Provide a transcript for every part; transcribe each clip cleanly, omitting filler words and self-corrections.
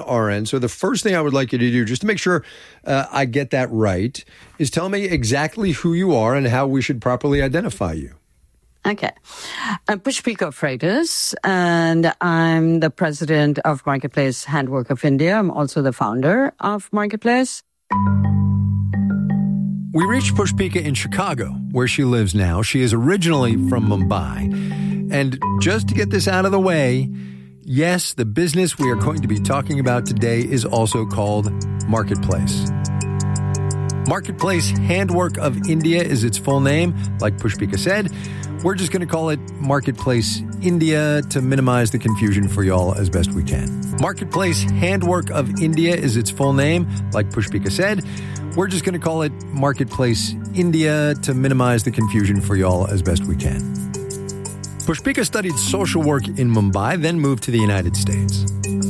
RN. So the first thing I would like you to do, just to make sure I get that right, is tell me exactly who you are and how we should properly identify you. Okay. I'm Pushpika Freitas, and I'm the president of Marketplace Handwork of India. I'm also the founder of Marketplace. We reached Pushpika in Chicago, where she lives now. She is originally from Mumbai. And just to get this out of the way, yes, the business we are going to be talking about today is also called Marketplace. Marketplace Handwork of India is its full name, like Pushpika said. We're just going to call it Marketplace India to minimize the confusion for y'all as best we can. Marketplace Handwork of India is its full name, like Pushpika said. We're just going to call it Marketplace India to minimize the confusion for y'all as best we can. Pushpika studied social work in Mumbai, then moved to the United States.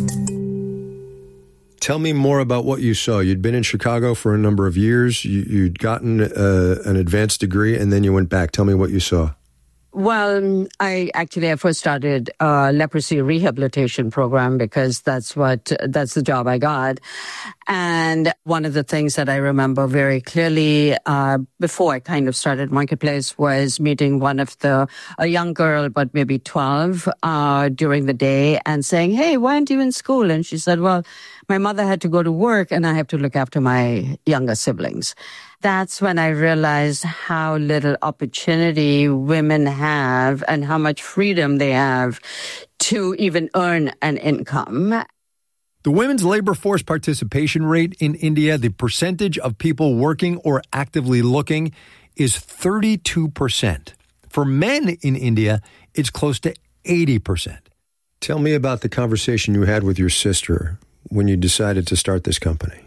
Tell me more about what you saw. You'd been in Chicago for a number of years. You'd gotten an advanced degree, and then you went back. Tell me what you saw. Well, I first started a leprosy rehabilitation program because that's the job I got. And one of the things that I remember very clearly, before I kind of started Marketplace was meeting a young girl, but maybe 12, during the day and saying, "Hey, why aren't you in school?" And she said, "Well, my mother had to go to work and I have to look after my younger siblings." That's when I realized how little opportunity women have and how much freedom they have to even earn an income. The women's labor force participation rate in India, the percentage of people working or actively looking, is 32%. For men in India, it's close to 80%. Tell me about the conversation you had with your sister when you decided to start this company.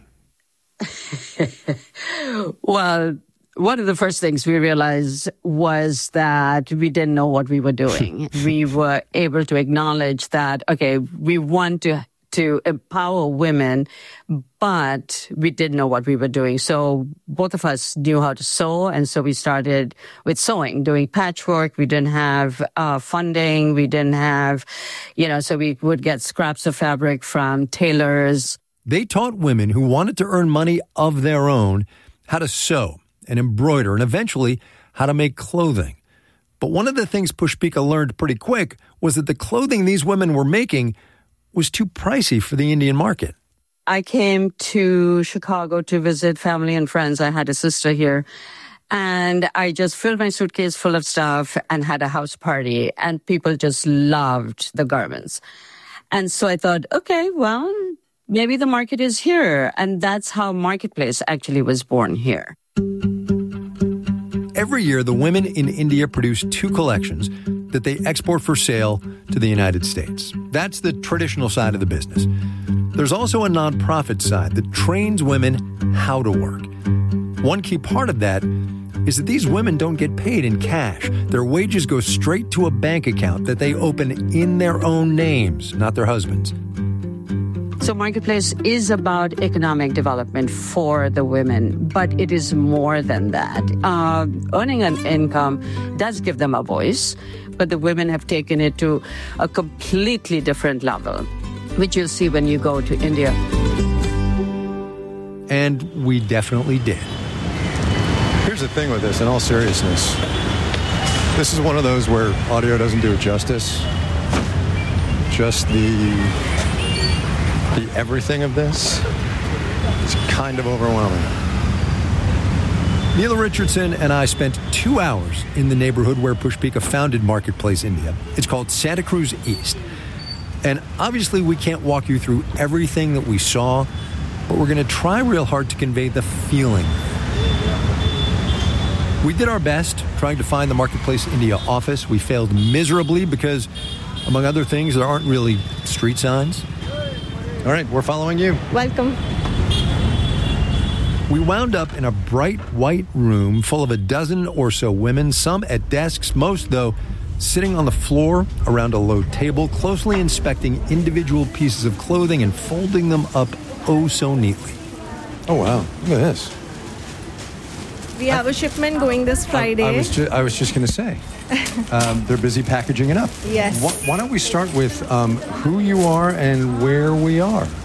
Well, one of the first things we realized was that we didn't know what we were doing. We were able to acknowledge that, okay, we want to empower women, but we didn't know what we were doing. So both of us knew how to sew, and so we started with sewing, doing patchwork. We didn't have funding. We didn't have, so we would get scraps of fabric from tailors. They taught women who wanted to earn money of their own how to sew and embroider and eventually how to make clothing. But one of the things Pushpika learned pretty quick was that the clothing these women were making was too pricey for the Indian market. I came to Chicago to visit family and friends. I had a sister here. And I just filled my suitcase full of stuff and had a house party. And people just loved the garments. And so I thought, okay, well, maybe the market is here. And that's how Marketplace actually was born here. Every year, the women in India produce 2 collections that they export for sale to the United States. That's the traditional side of the business. There's also a nonprofit side that trains women how to work. One key part of that is that these women don't get paid in cash. Their wages go straight to a bank account that they open in their own names, not their husbands'. So Marketplace is about economic development for the women, but it is more than that. Earning an income does give them a voice, but the women have taken it to a completely different level, which you'll see when you go to India. And we definitely did. Here's the thing with this, in all seriousness. This is one of those where audio doesn't do it justice. Just the everything of this is kind of overwhelming. Neela Richardson and I spent 2 hours in the neighborhood where Pushpika founded Marketplace India. It's called Santa Cruz East. And obviously we can't walk you through everything that we saw, but we're going to try real hard to convey the feeling. We did our best trying to find the Marketplace India office. We failed miserably because, among other things, there aren't really street signs. All right, we're following you. Welcome. We wound up in a bright white room full of a dozen or so women, some at desks, most, though, sitting on the floor around a low table, closely inspecting individual pieces of clothing and folding them up oh so neatly. Oh, wow. Look at this. We have a shipment going this Friday. I was just going to say, they're busy packaging it up. Yes. Why don't we start with who you are and where we are?